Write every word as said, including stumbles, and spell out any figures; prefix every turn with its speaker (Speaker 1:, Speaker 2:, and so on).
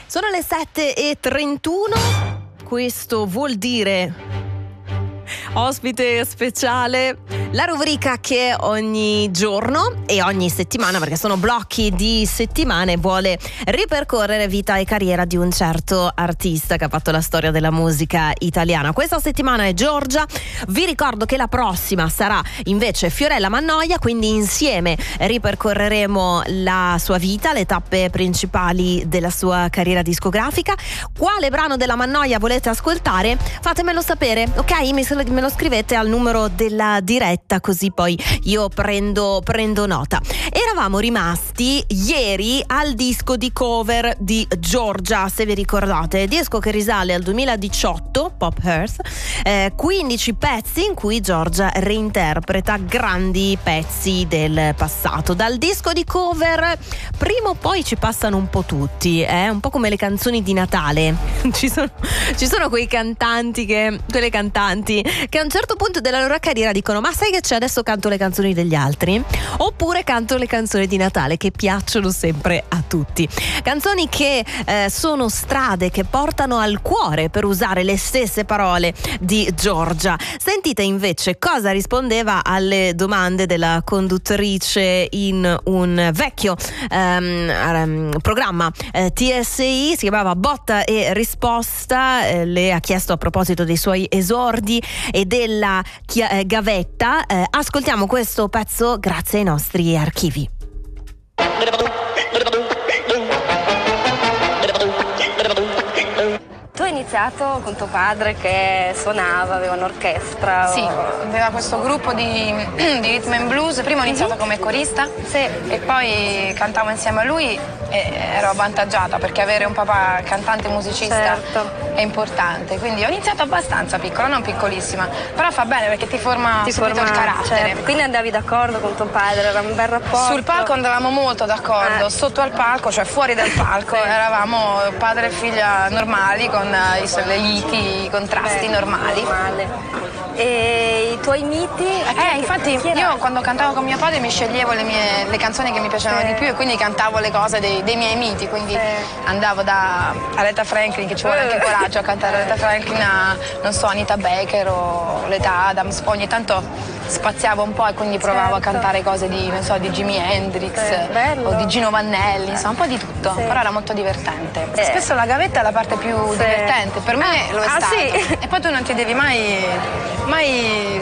Speaker 1: Sono le sette e trentuno, questo vuol dire ospite speciale, la rubrica che ogni giorno e ogni settimana, perché sono blocchi di settimane, vuole ripercorrere vita e carriera di un certo artista che ha fatto la storia della musica italiana. Questa settimana è Giorgia, vi ricordo che la prossima sarà invece Fiorella Mannoia, quindi insieme ripercorreremo la sua vita, le tappe principali della sua carriera discografica. Quale brano della Mannoia volete ascoltare? Fatemelo sapere, ok? Me lo scrivete al numero della diretta, così poi io prendo, prendo nota. Eravamo rimasti ieri al disco di cover di Giorgia, se vi ricordate, disco che risale al duemiladiciotto, Pop Earth, eh, quindici pezzi in cui Giorgia reinterpreta grandi pezzi del passato. Dal disco di cover prima o poi ci passano un po' tutti, eh? Un po' come le canzoni di Natale. ci sono, ci sono quei cantanti che, quelle cantanti che a un certo punto della loro carriera dicono: ma sai che c'è, adesso canto le canzoni degli altri, oppure canto le canzoni di Natale, che piacciono sempre a tutti. Canzoni che eh, sono strade che portano al cuore, per usare le stesse parole di Giorgia. Sentite invece cosa rispondeva alle domande della conduttrice in un vecchio ehm, programma eh, T S I, si chiamava Botta e Risposta. Eh, le ha chiesto a proposito dei suoi esordi e della chia- eh, gavetta. Eh, ascoltiamo questo pezzo grazie ai nostri archivi.
Speaker 2: Tu hai iniziato con tuo padre che suonava, aveva un'orchestra?
Speaker 3: Sì,
Speaker 2: o...
Speaker 3: aveva questo gruppo di, di rhythm and blues. Prima ho iniziato mm-hmm. come corista, sì, e poi cantavo insieme a lui e ero avvantaggiata perché avere un papà cantante musicista, certo, è importante. Quindi ho iniziato abbastanza piccola, non piccolissima, però fa bene perché ti forma
Speaker 2: ti
Speaker 3: subito
Speaker 2: forma,
Speaker 3: il carattere.
Speaker 2: Certo. Quindi andavi d'accordo con tuo padre, era un bel rapporto?
Speaker 3: Sul palco andavamo molto d'accordo, eh. Sotto al palco, cioè fuori dal palco, sì, eravamo padre e figlia normali, con le liti, i contrasti, beh, normali.
Speaker 2: Normale. E i tuoi miti?
Speaker 3: Eh, infatti io quando cantavo con mio padre mi sceglievo le, mie, le canzoni che mi piacevano eh. di più, e quindi cantavo le cose dei, dei miei miti, quindi eh. andavo da Aretha Franklin, che ci vuole anche coraggio a cantare Aretha Franklin, a, non so, Anita Baker o Leta Adams. Ogni tanto spaziavo un po' e quindi provavo, certo, a cantare cose di, non so, di Jimi Hendrix, eh, o di Gino Vanelli, insomma un po' di tutto, sì, però era molto divertente. Eh. Spesso la gavetta è la parte più, sì, divertente, per me lo è
Speaker 2: ah,
Speaker 3: stato.
Speaker 2: Sì.
Speaker 3: E poi tu non ti devi mai, mai